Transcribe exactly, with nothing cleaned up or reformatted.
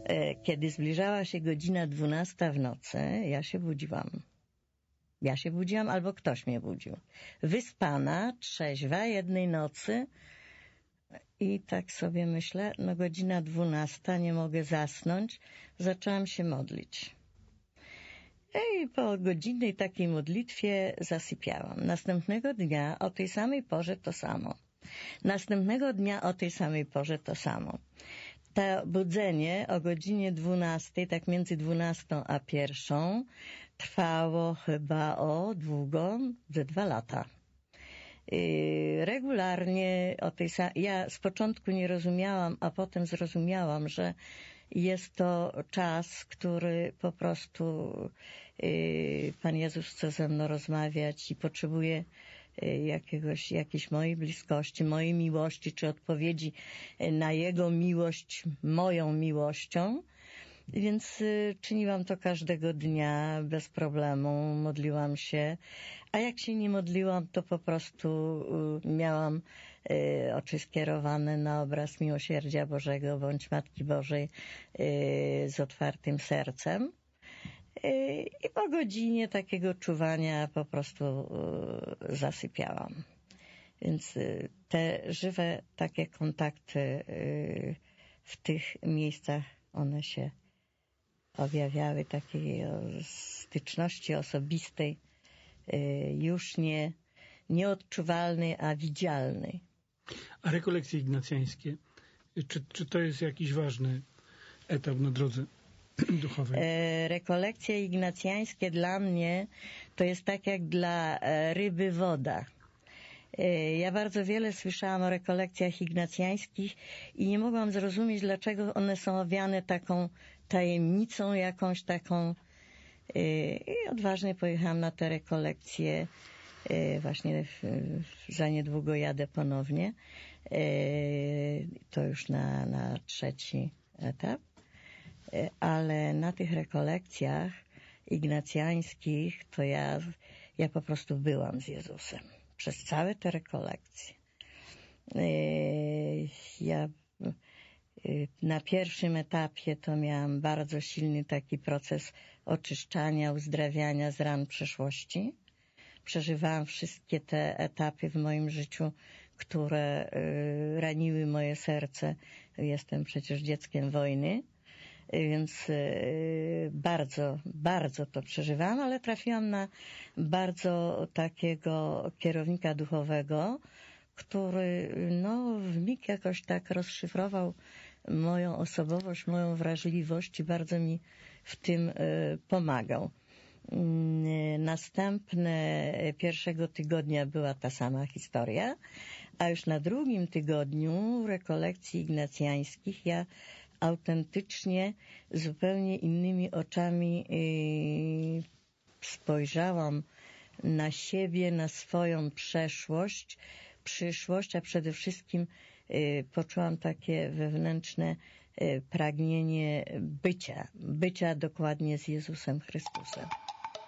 Kiedy zbliżała się godzina dwunasta w nocy, ja się budziłam. Ja się budziłam albo ktoś mnie budził. Wyspana, trzeźwa jednej nocy i tak sobie myślę, no godzina dwunasta, nie mogę zasnąć. Zaczęłam się modlić. I po godzinnej takiej modlitwie zasypiałam. Następnego dnia o tej samej porze to samo. Następnego dnia o tej samej porze to samo. To budzenie o godzinie dwunastej, tak między dwunastą a pierwszą, trwało chyba o długo, ze dwa lata. Yy, regularnie o tej samej... Ja z początku nie rozumiałam, a potem zrozumiałam, że jest to czas, który po prostu yy, Pan Jezus chce ze mną rozmawiać i potrzebuje jakiegoś, jakiejś mojej bliskości, mojej miłości, czy odpowiedzi na Jego miłość, moją miłością. Więc y, czyniłam to każdego dnia bez problemu, modliłam się, a jak się nie modliłam, to po prostu y, miałam y, oczy skierowane na obraz Miłosierdzia Bożego bądź Matki Bożej y, z otwartym sercem. I po godzinie takiego czuwania po prostu zasypiałam. Więc te żywe takie kontakty w tych miejscach, one się objawiały, takiej styczności osobistej, już nie nieodczuwalnej, a widzialnej. A rekolekcje ignacjańskie, czy, czy to jest jakiś ważny etap na drodze duchowej? E, rekolekcje ignacjańskie dla mnie to jest tak jak dla e, ryby woda. E, ja bardzo wiele słyszałam o rekolekcjach ignacjańskich i nie mogłam zrozumieć, dlaczego one są owiane taką tajemnicą, jakąś taką. E, I odważnie pojechałam na te rekolekcje. E, właśnie w, w, za niedługo jadę ponownie. E, to już na, na trzeci etap. Ale na tych rekolekcjach ignacjańskich to ja, ja po prostu byłam z Jezusem. Przez całe te rekolekcje. Ja na pierwszym etapie to miałam bardzo silny taki proces oczyszczania, uzdrawiania z ran przeszłości. Przeżywałam wszystkie te etapy w moim życiu, które raniły moje serce. Jestem przecież dzieckiem wojny. Więc bardzo, bardzo to przeżywałam, ale trafiłam na bardzo takiego kierownika duchowego, który no w mig jakoś tak rozszyfrował moją osobowość, moją wrażliwość i bardzo mi w tym pomagał. Następne pierwszego tygodnia była ta sama historia, a już na drugim tygodniu rekolekcji ignacjańskich ja autentycznie zupełnie innymi oczami yy, spojrzałam na siebie, na swoją przeszłość, przyszłość, a przede wszystkim yy, poczułam takie wewnętrzne yy, pragnienie bycia, bycia dokładnie z Jezusem Chrystusem.